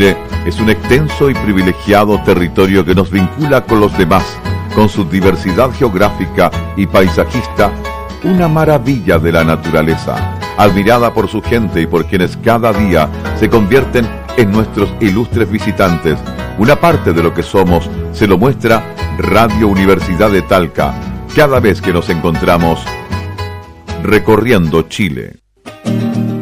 Chile es un extenso y privilegiado territorio que nos vincula con los demás, con su diversidad geográfica y paisajista, una maravilla de la naturaleza, admirada por su gente y por quienes cada día se convierten en nuestros ilustres visitantes. Una parte de lo que somos se lo muestra Radio Universidad de Talca, cada vez que nos encontramos recorriendo Chile.